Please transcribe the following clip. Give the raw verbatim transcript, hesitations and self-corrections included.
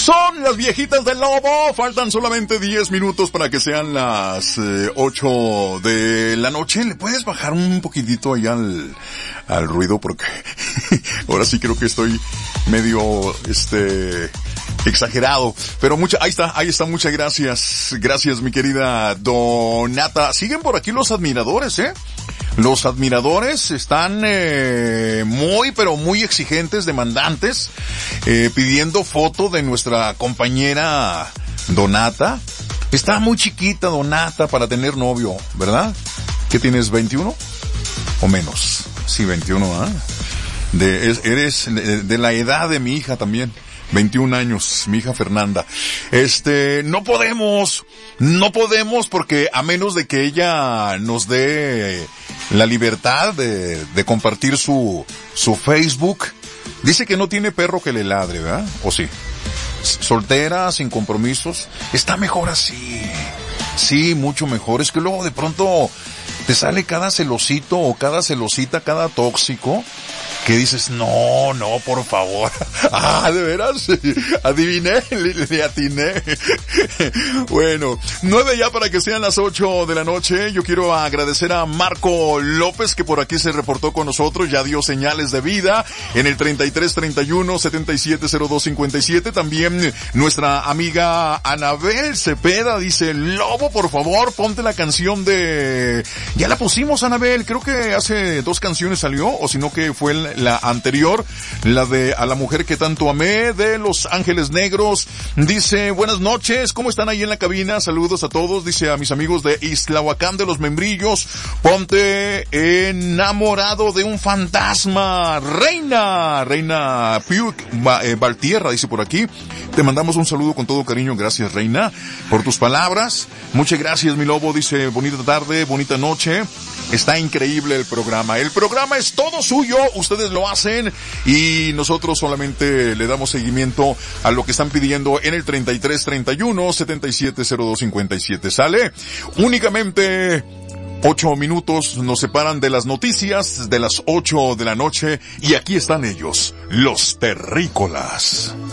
Son las viejitas del Lobo. Faltan solamente diez minutos para que sean las eh, ocho de la noche. ¿Le puedes bajar un poquitito ahí al, al ruido? Porque ahora sí creo que estoy medio, este, exagerado. Pero mucha, ahí está, ahí está, muchas gracias. Gracias, mi querida Donata. Siguen por aquí los admiradores, ¿eh? Los admiradores están eh, muy, pero muy exigentes, demandantes, eh, pidiendo foto de nuestra compañera Donata. Está muy chiquita Donata para tener novio, ¿verdad? ¿Qué tienes, veintiuno? ¿O menos? Sí, veintiuno, ¿ah? ¿eh? De, es, eres de, de la edad de mi hija también. veintiún años, mi hija Fernanda. Este, no podemos, no podemos porque a menos de que ella nos dé la libertad de, de compartir su, su Facebook. Dice que no tiene perro que le ladre, ¿verdad? ¿O sí? Soltera, sin compromisos. Está mejor así. Sí, mucho mejor. Es que luego de pronto te sale cada celosito o cada celosita, cada tóxico, que dices, no, no, por favor. Ah, de veras, adiviné, le, le atiné. Bueno, nueve ya para que sean las ocho de la noche. Yo quiero agradecer a Marco López, que por aquí se reportó con nosotros, ya dio señales de vida en el treinta y tres treinta y uno setenta y siete cero dos cincuenta y siete. También nuestra amiga Anabel Cepeda dice, Lobo, por favor, ponte la canción de... Ya la pusimos, Anabel, creo que hace dos canciones salió, o si no que fue el la anterior, la de A la mujer que tanto amé, de Los Ángeles Negros. Dice, buenas noches, ¿cómo están ahí en la cabina? Saludos a todos. Dice, a mis amigos de Islahuacán de los Membrillos, ponte enamorado de un fantasma. Reina, Reina Piuk eh, Valtierra, dice por aquí. Te mandamos un saludo con todo cariño. Gracias, Reina, por tus palabras. Muchas gracias, mi Lobo. Dice, bonita tarde, bonita noche. Está increíble el programa. El programa es todo suyo. Ustedes lo hacen y nosotros solamente le damos seguimiento a lo que están pidiendo en el treinta y tres treinta y uno setenta y siete cero dos cincuenta y siete. ¿Sale? Únicamente ocho minutos nos separan de las noticias de las ocho de la noche y aquí están ellos, los terrícolas.